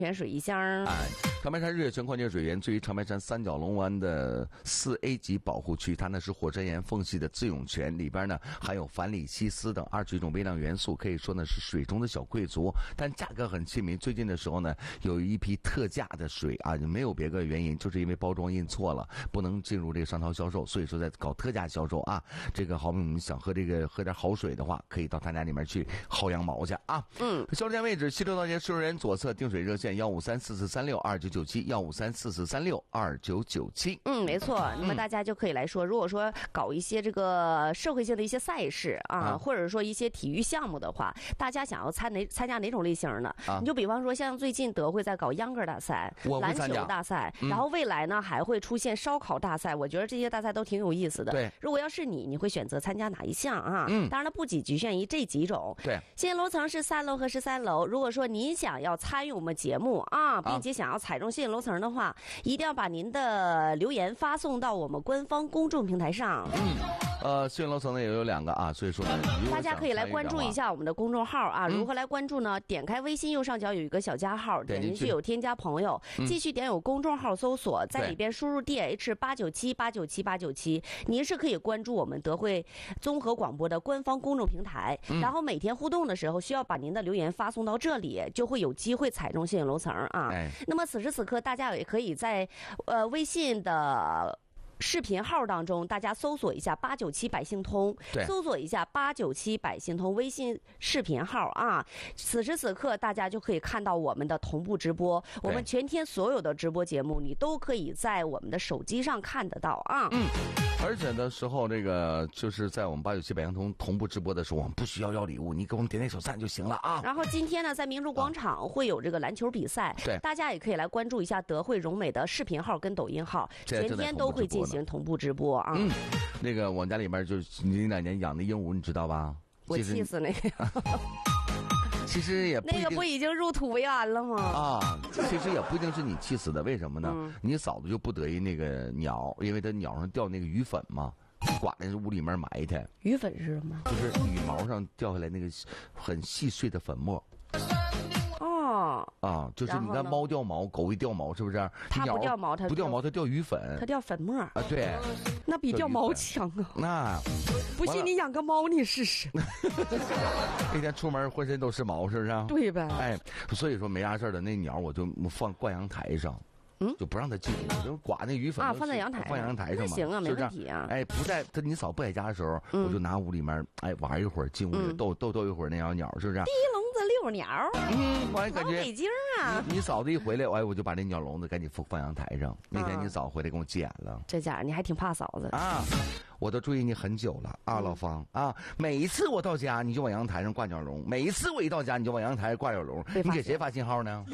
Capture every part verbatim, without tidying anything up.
泉水一箱。 哎，长白山日月泉矿泉水源自于长白山三角龙湾的四 A 级保护区，它呢是火山岩缝隙的自涌泉，里边呢含有钒锂、硒丝等二十一种微量元素，可以说呢是水中的小贵族，但价格很亲民。最近的时候呢，有一批特价的水啊，没有别个原因，就是因为包装印错了，不能进入这个商超销售，所以说在搞特价销售啊。这个好比我们想喝这个喝点好水的话，可以到他家里面去薅羊毛去啊。嗯，销售店位置：西六道街市人左侧定水热线幺五三四四三六二九九七幺五三四四三六二九九七。 嗯，没错。那么大家就可以来说，如果说搞一些这个社会性的一些赛事啊，啊或者说一些体育项目的话，大家想要参哪参加哪种类型呢？啊、你就比方说，像最近德会在搞秧歌大赛、篮球大赛，嗯、然后未来呢还会出现烧烤大赛。我觉得这些大赛都挺有意思的。 对， 如果要是你，你会选择参加哪一项啊？ 嗯， 当然了，不仅局限于这几种。 对， 吸引楼层是三楼和十三楼。如果说您想要参与我们节目啊，并且想要踩中吸引楼层的话，一定要把您的留言发送到我们官方公众平台上。 嗯，呃，吸引楼层呢也有两个啊，所以说呢， 大家可以来关注一下我们的公众号啊。如何来关注呢？点开微信右上角有一个小加号，点进去有添加朋友，继续点有公众号搜索，在里边输入 D H 八九七八九七八九七，您是可以关注我们德惠综合广播的官方公众平台。然后每天互动的时候，需要把您的留言发送到这里，就会有机会踩中吸引楼层啊。那么此时此刻，大家也可以在呃微信的视频号当中，大家搜索一下八九七百姓通，搜索一下八九七百姓通微信视频号啊。此时此刻，大家就可以看到我们的同步直播，我们全天所有的直播节目，你都可以在我们的手机上看得到啊。 嗯。而且的时候，这个就是在我们八九七百姓通同步直播的时候，我们不需要要礼物，你给我们点点手赞就行了啊。 然后今天呢，在明珠广场会有这个篮球比赛，对，大家也可以来关注一下德惠荣美的视频号跟抖音号，全天都会进行同步直播啊。嗯， 那个我们家里面就是你两年养的鹦鹉，你知道吧？ 我气死那个。 其实也不那个不已经入土为安了吗？ 啊，其实也不一定是你气死的，为什么呢？嗯、你嫂子就不得意那个鸟，因为它鸟上掉那个羽粉嘛，挂在屋里面埋汰。 羽粉是什么？ 就是羽毛上掉下来那个很细碎的粉末。 哦， 啊，就是你看猫掉毛，狗一掉毛，是不是？ 它不掉毛，它不掉毛，它掉羽粉， 它掉粉末啊。对， 那比掉毛强啊。 那不信你养个猫你试试。 那天出门浑身都是毛，是不是？ 对呗。 哎，所以说没啥事的那鸟我就放挂阳台上。嗯，就不让它进屋，就刮那羽粉啊，放在阳台， 放阳台上嘛， 行啊，没问题啊。 哎，不在他你嫂不在家的时候，嗯、我就拿屋里面哎玩一会儿，进屋里逗逗逗一会儿那小鸟，是不是？ 滴笼子遛鸟， 嗯，我还感觉老北京啊。 你, 你嫂子一回来，哎，我就把那鸟笼子赶紧放放阳台上。那天你嫂回来跟我急眼了， 这家伙你还挺怕嫂子啊！我都注意你很久了啊，老方啊，每一次我到家你就往阳台上挂鸟笼，每一次我一到家你就往阳台上挂鸟笼，你给谁发信号呢？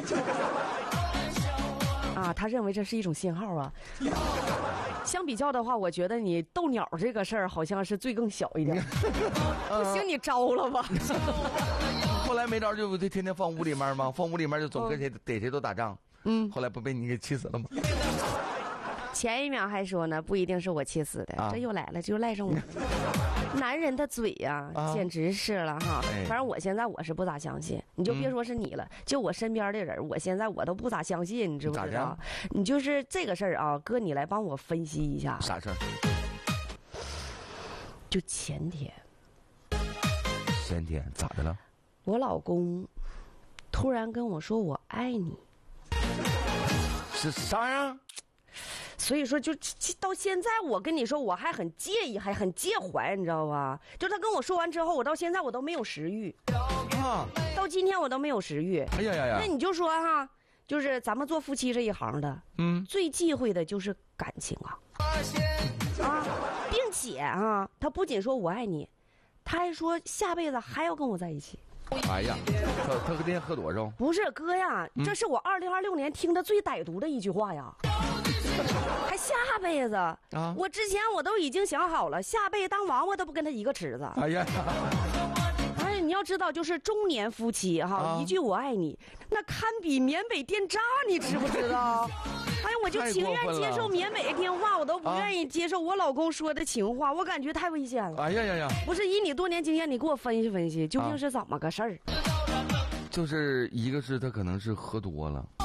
啊，他认为这是一种信号啊。相比较的话，我觉得你逗鸟这个事儿好像是罪更小一点。不行，你招了吧。 后来没招就不天天放屋里面吗？放屋里面就总跟谁逮谁都打仗。嗯，后来不被你给气死了吗？ 前一秒还说呢，不一定是我气死的，啊、这又来了，这就赖上我。男人的嘴呀、啊，简直是了哈！哎、反正我现在我是不咋相信，你就别说是你了，嗯、就我身边的人，我现在我都不咋相信，你知不知道？你就是这个事儿啊，哥，你来帮我分析一下。 啥事儿？ 就前天。 前天咋的了？ 我老公突然跟我说我爱你。 是啥呀？ 所以说就到现在我跟你说我还很介意还很介怀，你知道吧？就他跟我说完之后，我到现在我都没有食欲啊，到今天我都没有食欲。 哎呀呀呀！ 那你就说哈，就是咱们做夫妻这一行的，嗯，最忌讳的就是感情啊啊，并且啊，他不仅说我爱你，他还说下辈子还要跟我在一起。 哎呀，他他今天喝多少？ 不是哥呀，嗯、这是我二零二六年听的最歹毒的一句话呀。还下辈子啊！我之前我都已经想好了，下辈子当王八都不跟他一个池子。 哎呀， 哎，你要知道，就是中年夫妻哈，啊、一句我爱你，那堪比缅北电诈，你知不知道？哎，我就情愿接受缅北的电话，我都不愿意接受我老公说的情话，我感觉太危险了。 哎呀呀呀！ 不是以你多年经验，你给我分析分析，究竟是怎么个事儿？ 就是一个是他可能是喝多了。